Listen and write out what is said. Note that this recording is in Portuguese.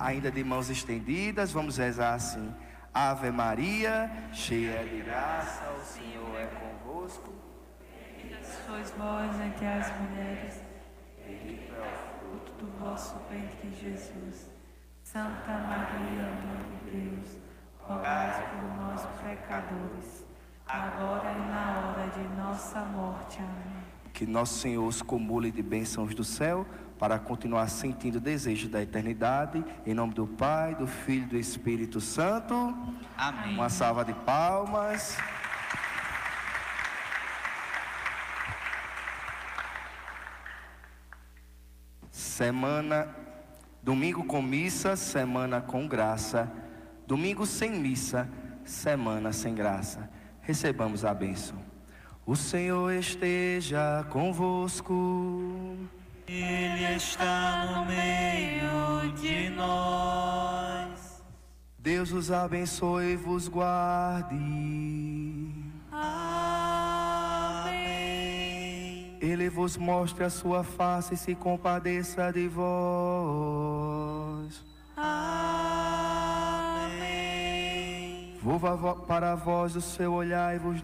ainda de mãos estendidas, vamos rezar assim: Ave Maria, cheia de graça, o Senhor é convosco. Bendita sois vós entre as mulheres, bendito é o fruto do vosso ventre, Jesus. Santa Maria, Mãe de Deus, rogai por nós, pecadores, agora e na hora de nossa morte. Amém. Que nosso Senhor os cumule de bênçãos do céu, para continuar sentindo o desejo da eternidade. Em nome do Pai, do Filho e do Espírito Santo. Amém. Uma salva de palmas. Domingo com missa, semana com graça. Domingo sem missa, semana sem graça. Recebamos a bênção. O Senhor esteja convosco. Ele está no meio de nós. Deus os abençoe e vos guarde. Amém. Ele vos mostre a sua face e se compadeça de vós. Amém. Volva para vós o seu olhar e vos dê